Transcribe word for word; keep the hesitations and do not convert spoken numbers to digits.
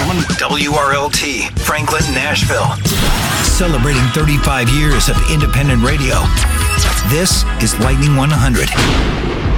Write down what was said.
gentlemen. W R L T, Franklin, Nashville. Celebrating thirty-five years of independent radio. This is Lightning one hundred.